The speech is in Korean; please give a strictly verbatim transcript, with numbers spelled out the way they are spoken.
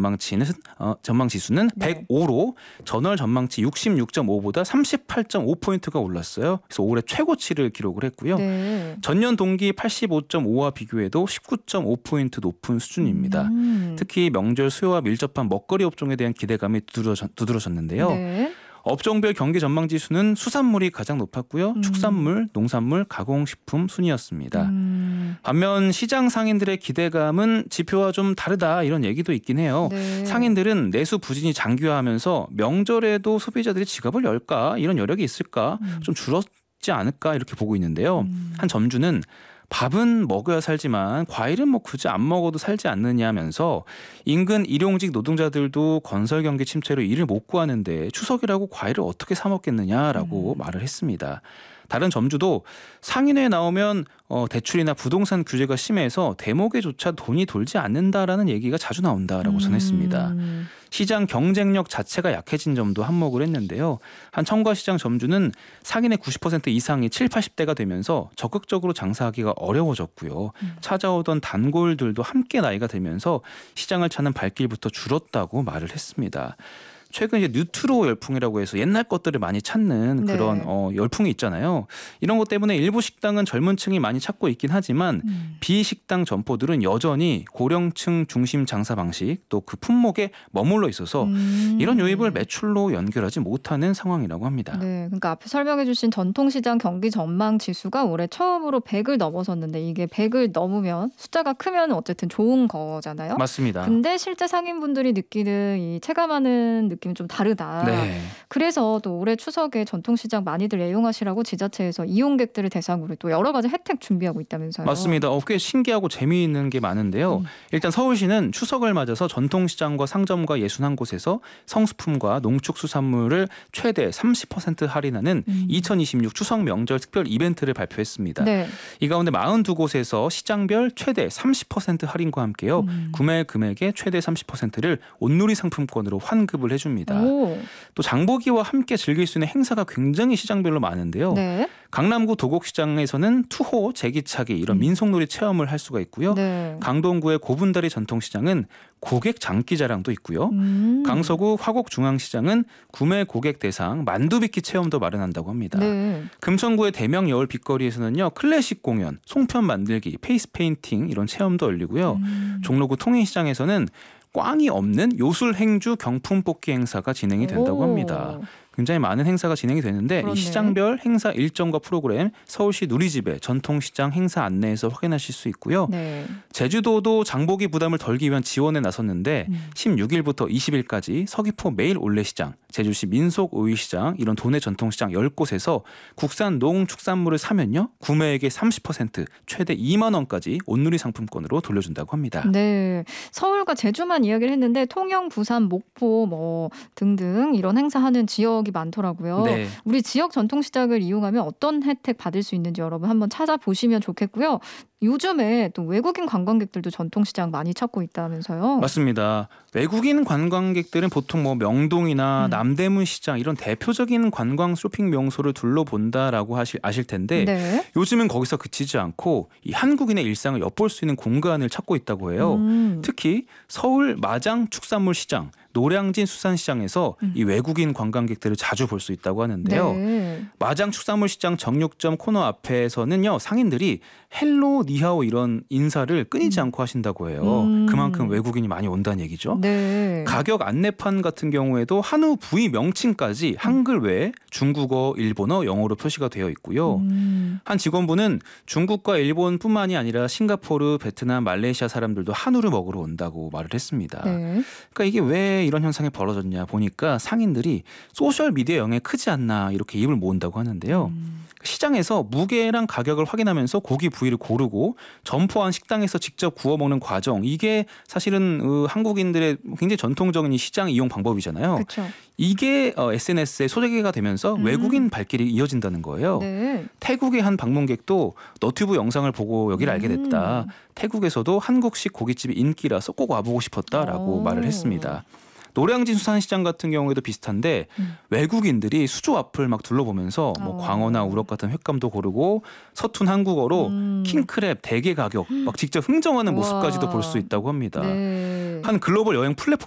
전망치는 어, 전망지수는 네. 백오로 전월 전망치 육십육 점 오보다 삼십팔 점 오 포인트가 올랐어요. 그래서 올해 최고치를 기록을 했고요. 네. 전년 동기 팔십오 점 오와 비교해도 십구 점 오 포인트 높은 수준입니다. 음. 특히 명절 수요와 밀접한 먹거리 업종에 대한 기대감이 두드러졌, 두드러졌는데요. 네. 업종별 경기 전망지수는 수산물이 가장 높았고요. 음. 축산물, 농산물, 가공식품 순이었습니다. 음. 반면 시장 상인들의 기대감은 지표와 좀 다르다 이런 얘기도 있긴 해요. 네. 상인들은 내수 부진이 장기화하면서 명절에도 소비자들이 지갑을 열까 이런 여력이 있을까 음. 좀 줄었지 않을까 이렇게 보고 있는데요. 음. 한 점주는 밥은 먹어야 살지만 과일은 뭐 굳이 안 먹어도 살지 않느냐면서 인근 일용직 노동자들도 건설 경기 침체로 일을 못 구하는데 추석이라고 과일을 어떻게 사 먹겠느냐라고 음. 말을 했습니다. 다른 점주도 상인회에 나오면 어, 대출이나 부동산 규제가 심해서 대목에조차 돈이 돌지 않는다라는 얘기가 자주 나온다라고 전했습니다. 음. 시장 경쟁력 자체가 약해진 점도 한몫을 했는데요. 한 청과시장 점주는 상인의 구십 퍼센트 이상이 칠, 팔십 대가 되면서 적극적으로 장사하기가 어려워졌고요. 음. 찾아오던 단골들도 함께 나이가 들면서 시장을 찾는 발길부터 줄었다고 말을 했습니다. 최근 이제 뉴트로 열풍이라고 해서 옛날 것들을 많이 찾는 그런 네. 어, 열풍이 있잖아요. 이런 것 때문에 일부 식당은 젊은 층이 많이 찾고 있긴 하지만 음. 비식당 점포들은 여전히 고령층 중심 장사 방식 또 그 품목에 머물러 있어서 음. 이런 유입을 매출로 연결하지 못하는 상황이라고 합니다. 네, 그러니까 앞에 설명해 주신 전통시장 경기 전망 지수가 올해 처음으로 백을 넘어섰는데 이게 백을 넘으면 숫자가 크면 어쨌든 좋은 거잖아요. 맞습니다. 근데 실제 상인분들이 느끼는 이 체감하는 느낌이 좀 다르다. 네. 그래서 또 올해 추석에 전통시장 많이들 애용하시라고 지자체에서 이용객들을 대상으로 또 여러 가지 혜택 준비하고 있다면서요. 맞습니다. 어, 꽤 신기하고 재미있는 게 많은데요. 음. 일단 서울시는 추석을 맞아서 전통시장과 상점과 예순한 곳에서 성수품과 농축수산물을 최대 삼십 퍼센트 할인하는 음. 이천이십육 추석 명절 특별 이벤트를 발표했습니다. 네. 이 가운데 사십이 곳에서 시장별 최대 삼십 퍼센트 할인과 함께요. 음. 구매 금액의 최대 삼십 퍼센트를 온누리 상품권으로 환급을 해줍니다. 오. 또 장보기와 함께 즐길 수 있는 행사가 굉장히 시장별로 많은데요. 네. 강남구 도곡시장에서는 투호, 제기차기 이런 음. 민속놀이 체험을 할 수가 있고요. 네. 강동구의 고분다리 전통시장은 고객 장기자랑도 있고요. 음. 강서구 화곡중앙시장은 구매 고객 대상 만두빚기 체험도 마련한다고 합니다. 네. 금천구의 대명 여울 빗거리에서는요. 클래식 공연, 송편 만들기, 페이스 페인팅 이런 체험도 열리고요. 음. 종로구 통인시장에서는 꽝이 없는 요술 행주 경품 뽑기 행사가 진행이 된다고 오. 합니다. 굉장히 많은 행사가 진행이 되는데 그렇네. 이 시장별 행사 일정과 프로그램 서울시 누리집의 전통시장 행사 안내에서 확인하실 수 있고요. 네. 제주도도 장보기 부담을 덜기 위한 지원에 나섰는데 음. 십육일부터 이십일까지 서귀포 매일 올레시장, 제주시 민속오일시장 이런 도내 전통시장 열 곳에서 국산 농축산물을 사면요. 구매액의 삼십 퍼센트 최대 이만 원까지 온누리 상품권으로 돌려준다고 합니다. 네, 서울과 제주만 이야기를 했는데 통영, 부산, 목포 뭐 등등 이런 행사하는 지역이 많더라고요. 네. 우리 지역 전통시장을 이용하면 어떤 혜택 받을 수 있는지 여러분 한번 찾아보시면 좋겠고요. 요즘에 또 외국인 관광객들도 전통시장 많이 찾고 있다면서요. 맞습니다. 외국인 관광객들은 보통 뭐 명동이나 음. 남대문 시장 이런 대표적인 관광 쇼핑 명소를 둘러본다라고 하실 아실 텐데 네. 요즘은 거기서 그치지 않고 이 한국인의 일상을 엿볼 수 있는 공간을 찾고 있다고 해요. 음. 특히 서울 마장 축산물 시장, 노량진 수산시장에서 음. 이 외국인 관광객들을 자주 볼 수 있다고 하는데요. 네. 마장 축산물시장 정육점 코너 앞에서는요 상인들이 헬로 니하오 이런 인사를 끊이지 음. 않고 하신다고 해요. 음. 그만큼 외국인이 많이 온다는 얘기죠. 네. 가격 안내판 같은 경우에도 한우 부위 명칭까지 한글 외에 중국어, 일본어, 영어로 표시가 되어 있고요. 음. 한 직원분은 중국과 일본뿐만이 아니라 싱가포르, 베트남, 말레이시아 사람들도 한우를 먹으러 온다고 말을 했습니다. 네. 그러니까 이게 왜 이런 현상이 벌어졌냐 보니까 상인들이 소셜 미디어 영향이 크지 않나 이렇게 입을 모은다고 하는데요. 음. 시장에서 무게랑 가격을 확인하면서 고기 부위를 고르고 점포 안 식당에서 직접 구워 먹는 과정 이게 사실은 어, 한국인들의 굉장히 전통적인 이 시장 이용 방법이잖아요. 그렇죠. 이게 어, 에스엔에스에 소재가 되면서 음. 외국인 발길이 이어진다는 거예요. 네. 태국의 한 방문객도 너튜브 영상을 보고 여기를 알게 됐다. 음. 태국에서도 한국식 고깃집이 인기라서 꼭 와보고 싶었다라고 오. 말을 했습니다. 노량진 수산시장 같은 경우에도 비슷한데 음. 외국인들이 수조 앞을 막 둘러보면서 뭐 어. 광어나 우럭 같은 횟감도 고르고 서툰 한국어로 음. 킹크랩 대게 가격 막 직접 흥정하는 우와. 모습까지도 볼 수 있다고 합니다. 네. 한 글로벌 여행 플랫폼